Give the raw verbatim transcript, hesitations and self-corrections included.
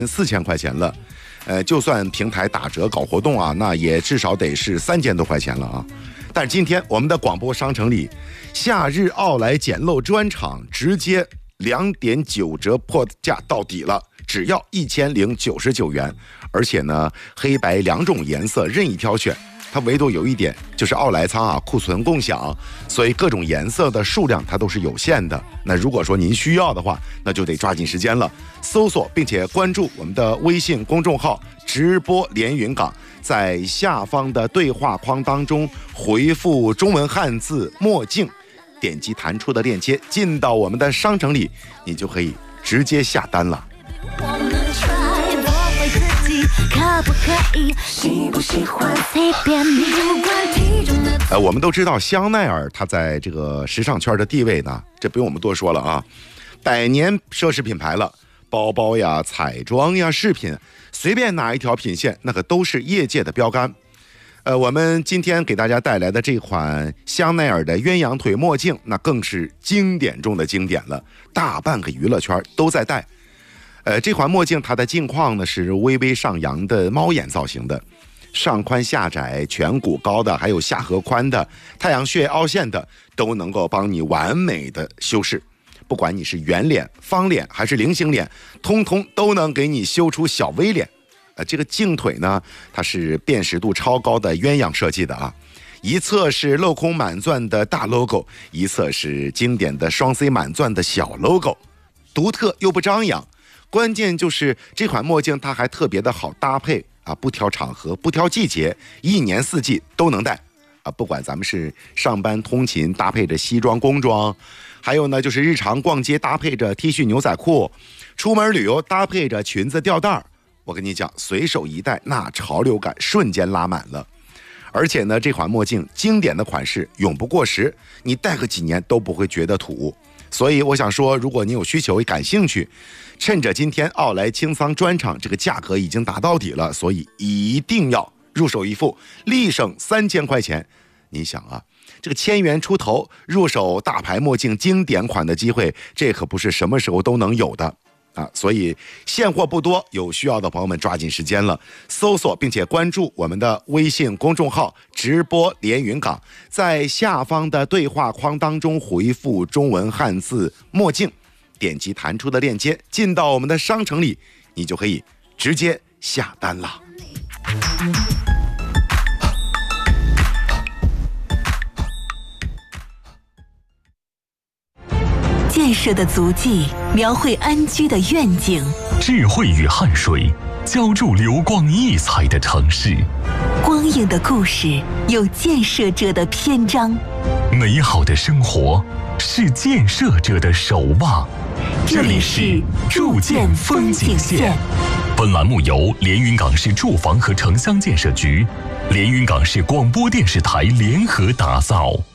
四千块钱了，呃，就算平台打折搞活动啊，那也至少得是三千多块钱了啊。但是今天我们的广播商城里，夏日奥莱捡漏专场直接两点九折破价到底了，只要一千零九十九元，而且呢，黑白两种颜色任意挑选。它唯独有一点，就是奥莱仓啊库存共享，所以各种颜色的数量它都是有限的。那如果说您需要的话，那就得抓紧时间了，搜索并且关注我们的微信公众号直播连云港，在下方的对话框当中回复中文汉字墨镜，点击弹出的链接进到我们的商城里，你就可以直接下单了。可不可以喜不喜欢随便你。呃，我们都知道香奈儿它在这个时尚圈的地位呢，这不用我们多说了啊，百年奢侈品牌了，包包呀、彩妆呀、饰品，随便哪一条品线，那个都是业界的标杆。呃，我们今天给大家带来的这款香奈儿的鸳鸯腿墨镜，那更是经典中的经典了，大半个娱乐圈都在戴。呃，这款墨镜它的镜框呢是微微上扬的猫眼造型的，上宽下窄、颧骨高的，还有下颌宽的、太阳穴凹陷的，都能够帮你完美的修饰。不管你是圆脸、方脸还是菱形脸，通通都能给你修出小 V 脸。呃，这个镜腿呢，它是辨识度超高的鸳鸯设计的啊，一侧是镂空满钻的大 logo， 一侧是经典的双 C 满钻的小 logo， 独特又不张扬。关键就是这款墨镜它还特别的好搭配啊，不挑场合，不挑季节，一年四季都能戴啊。不管咱们是上班通勤搭配着西装工装，还有呢就是日常逛街搭配着 T 恤牛仔裤，出门旅游搭配着裙子吊带，我跟你讲，随手一戴，那潮流感瞬间拉满了。而且呢，这款墨镜经典的款式永不过时，你戴个几年都不会觉得土。所以我想说，如果你有需求感兴趣，趁着今天奥莱清仓专场，这个价格已经打到底了，所以一定要入手一副，立省三千块钱。你想啊，这个千元出头入手大牌墨镜经典款的机会，这可不是什么时候都能有的啊！所以现货不多，有需要的朋友们抓紧时间了，搜索并且关注我们的微信公众号直播连云港，在下方的对话框当中回复中文汉字墨镜，点击弹出的链接进到我们的商城里，你就可以直接下单了。 建设的足迹描绘安居的愿景， 智慧与汗水浇筑流光溢彩的城市， 光影的故事有建设者的篇章， 美好的生活是建设者的守望。 这里是筑建风景线。 本栏目由连云港市住房和城乡建设局、连云港市广播电视台联合打造。